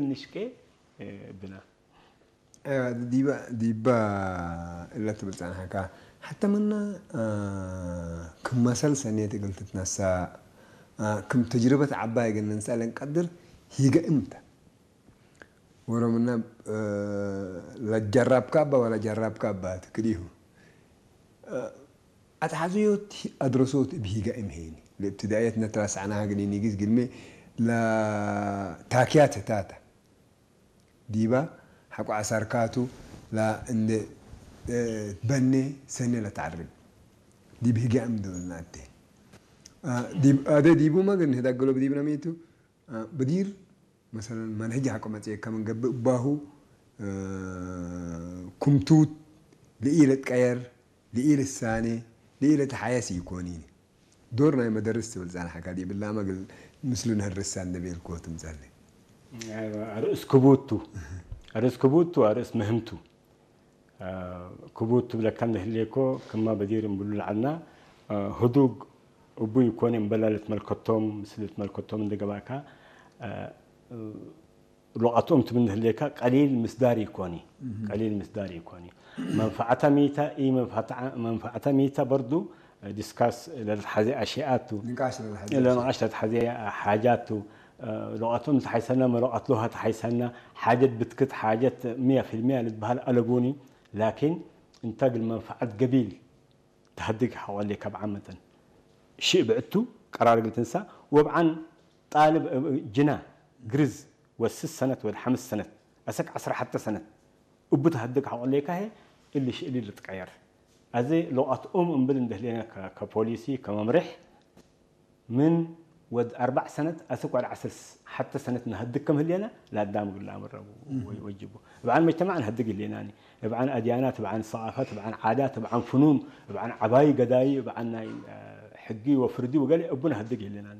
نشكي بنا ديبا اللي تبرتان هكا حتى منا كم مثل سنة قلت تنسى كم تجربة عباية قلنا نسأل نقدر هيجا امتى ورمنا لا جرب كابا ولا جرب كابا تكريه أتحزيوت أدرسوت بهيجا امهيني الابتدائيات نترس عنها قلني نيجي قلمي لا تاكيات تاتا ديبا حقو عساركاتو لا إن بني سنة لا تعرب دي بهجة أمدو الناتي هذا ديبو ما قلنا هذا قلوا بديبنا ميتو بدير مثلا منهج حكومة كمان قبل باهو كمتوت لإيلة كير لإيلة الثاني لإيلة حياسي يكونين دورنا ما درست والزان حكا دي بالله ما قل مثلنا هالرسان نبي الكوت مزالي أرأس كبوتو أرأس كبوتو أرأس مهمتو كبوتو لكن هليكو كما بدير نقول عنا هدوء أبوي يكون مبللت ملكتهم مثلت ملكتهم من دقباكا لغتهم تمن هليكا قليل مصداري يكوني قليل مصداري يكوني منفعتها ميتا إيه منفعتها ميتا برضو ديسكاس للحزي أشياءاتو نقاش للحزي حزي حاجاتو لغتهم تحيسنا ملغت لها تحيسنا حاجة بتكت حاجة 100% لتبهال ألقوني لكن إنتاج المنفعة قبيل تهدق حوالي كبعامة شيء بعتو قرار قلت انسى وبعن طالب جنا جرز والسس سنة والحمس سنة أسك 10 حتى سنة وبتهدق حوالي كهي اللي شيء اللي تقير أزي لغة أمبل ندهلينا كبوليسي كممرح من ود 4 سنة أسكوا على 10 حتى سنة نهدك كم هلينا لا دام قول لا مرة ويوجبوا بعن مجتمع نهدك هليناني بعن أديانات بعن ثقافات بعن عادات بعن فنون بعن عباي قداي بعن حقي وفردي وقال لي أبونا هدق هليناني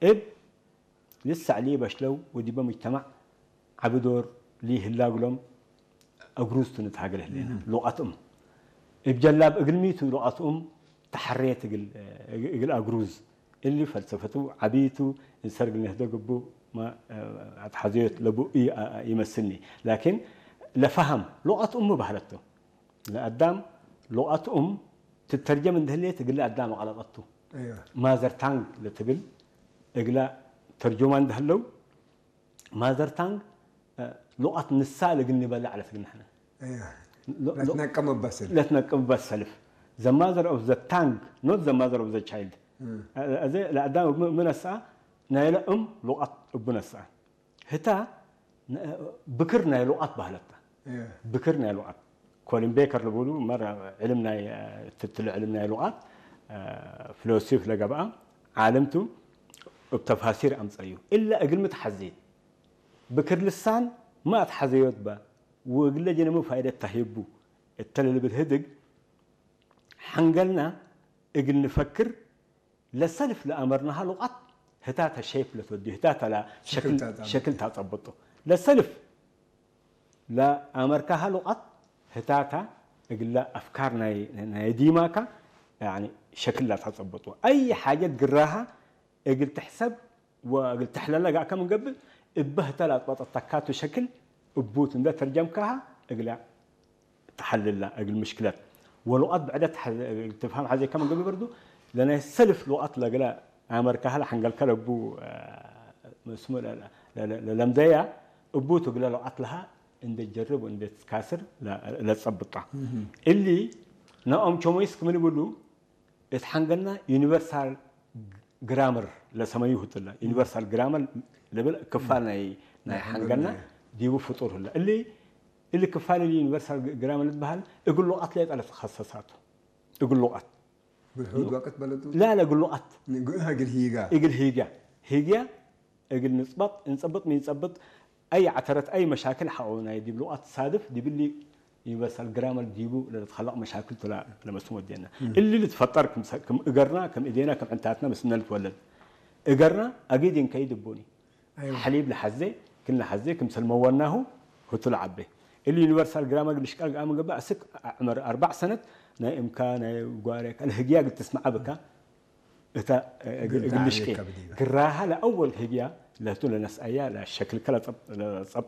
لسه عليه بشلو ودي بمجتمع عبدور ليه هلا قلهم أجروستو نتحقل هلينا لغة بجلاب أقلميتو لغة تحريت أقل أجروز اللي فلسفته عبيته انسرق نهدق بو ما اتحزيت لبو يمثلني لكن لفهم لغة بهلته لقدام لغة تترجم من دهلية تقول قدام غلطته ايوه ماذر تانج لتقول اقلا ترجمان دهلو ماذر تانج لغة نساء اللي بلا على سجن احنا ايوه لا تنقم بسلف لا تنقم بسلف the mother of the tongue not the mother of the child أزي لقدام من الساعة نايلة لغة ابن الساعة هتا بكرنا لغة بهلتها بكرنا لغة كولين بيكر اللي بيقولوا مرة علمنا تطلع علمنا لغات فلسفة لقبها عالمته بتفاسير أمثاليه إلا أقل متحزين بكر لسان ما تحزيوت با وقل جينا مو فائدة تهيبو التلل بالهدق حنقلنا أقل نفكر لسلف لأمرناها لغات هتاتها شيب لتودي هتاتها لا شكل تطبطه لسلف لا أمركها لغات هتاتها أقول لا أفكارنا ديماكا يعني شكل لا تطبطه أي حاجة تقراها أقول تحسب وأقول تحلل لها كم من قبل إبهت لا تطبطك شكل أبوت ده ترجمكها أقول تحلل لا أقول مشكلات ولغات بعدها تفهم حاجة كم من قبل برضو لأن السلف لغات لا أمريكا حنقل كلبو اسمه لمدايا أبو تقول لغات لها إن تجرب وإن تكسر لا تصبطها اللي نقوم شوميس كمان يقولوا إتحنقلنا يونيفرسال جرامر لسمايوه تلا يونيفرسال جرامر لبل كفالنا حنقلنا ديو فطور هلا اللي كفال اليونيفرسال جرامر بهال يقول لغات لا على تخصصاته يقول لغات بالحدود وقت بلدو لا يقول لغات نقولها قل هيجا يقول نصبط من يصبط أي عثرت أي مشاكل حقونا يجيب لغات صادف دي باللي يونيفرسال جرامر ديبو لتخلق مشاكل طلع لما اسمه دينا اللي تفطر كم إجرنا كم إيدينا كم عنتاتنا بس نتولد إجرنا أكيد ينكيد بوني أيوة. حليب لحزة كلنا حزة كم سلموناه هو طلع به اللي يونيفرسال جرامر اللي شكال قام قبل أسك عمر 4 سنة نا إمكان يقارك الهجية قد تسمع بك إتا قلش كي قراها لأول هجية لا تقول ناس أيا لا الشكل كلا